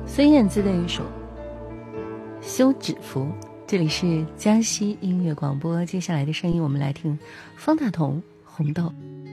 孙燕姿的一首《休止符》。这里是江西音乐广播，接下来的声音我们来听方大同《红豆》。